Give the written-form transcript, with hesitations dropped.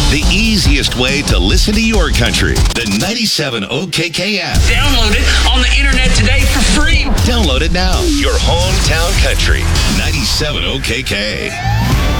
The easiest way to listen to your country. The 97 OKK app. Download it on the internet today for free. Download it now. Your hometown country. 97 OKK.